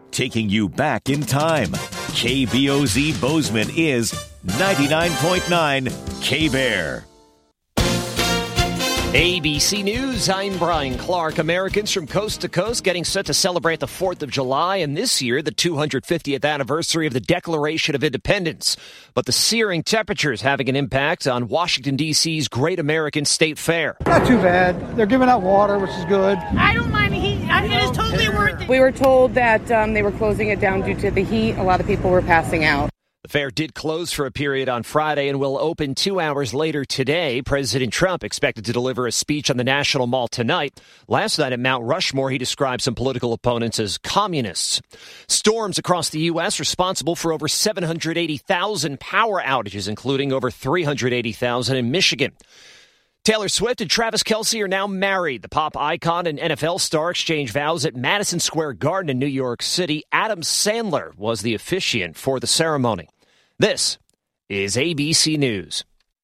taking you back in time. KBOZ Bozeman is 99.9 K-Bear. ABC News, I'm Brian Clark. Americans from coast to coast getting set to celebrate the 4th of July and this year the 250th anniversary of the Declaration of Independence. But the searing temperatures having an impact on Washington, D.C.'s Great American State Fair. Not too bad. They're giving out water, which is good. I don't mind the heat. I mean, it's totally worth it. We were told that they were closing it down due to the heat. A lot of people were passing out. The fair did close for a period on Friday and will open 2 hours later today. President Trump expected to deliver a speech on the National Mall tonight. Last night at Mount Rushmore, he described some political opponents as communists. Storms across the U.S. responsible for over 780,000 power outages, including over 380,000 in Michigan. Taylor Swift and Travis Kelce are now married. The pop icon and NFL star exchanged vows at Madison Square Garden in New York City. Adam Sandler was the officiant for the ceremony. This is ABC News.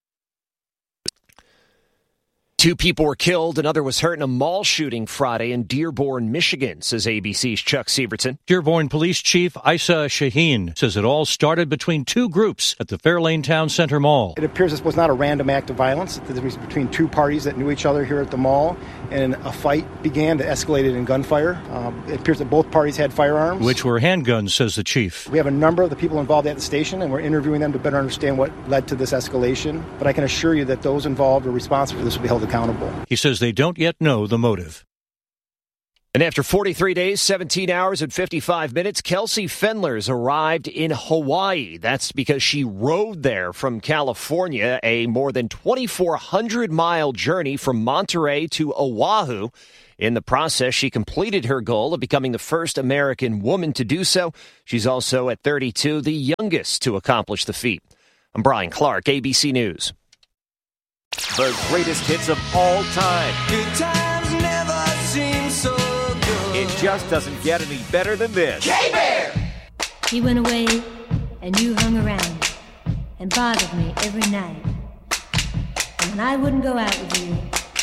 2 people were killed, another was hurt in a mall shooting Friday in Dearborn, Michigan, says ABC's Chuck Sievertson. Dearborn Police Chief Isa Shaheen says it all started between 2 groups at the Fairlane Town Center Mall. It appears this was not a random act of violence. It was between 2 parties that knew each other here at the mall, and a fight began that escalated in gunfire. It appears that both parties had firearms. Which were handguns, says the chief. We have a number of the people involved at the station, and we're interviewing them to better understand what led to this escalation. But I can assure you that those involved or responsible for this will be held accountable. He says they don't yet know the motive. And after 43 days, 17 hours, and 55 minutes, Kelsey Fendlers arrived in Hawaii. That's because she rode there from California, a more than 2,400-mile journey from Monterey to Oahu. In the process, she completed her goal of becoming the first American woman to do so. She's also, at 32, the youngest to accomplish the feat. I'm Brian Clark, ABC News. The greatest hits of all time. Good times never seem so good. It just doesn't get any better than this. K-Bear! He went away and you hung around and bothered me every night. And when I wouldn't go out with you,